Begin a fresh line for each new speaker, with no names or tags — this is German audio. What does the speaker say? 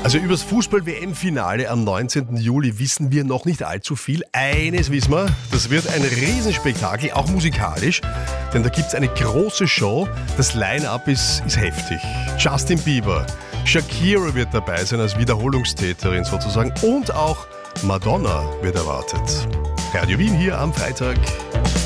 Also über das Fußball-WM-Finale am 19. Juli wissen wir noch nicht allzu viel. Eines wissen wir, das wird ein Riesenspektakel, auch musikalisch, denn da gibt es eine große Show. Das Line-Up ist heftig. Justin Bieber, Shakira wird dabei sein als Wiederholungstäterin sozusagen und auch Madonna wird erwartet. Radio Wien hier am Freitag.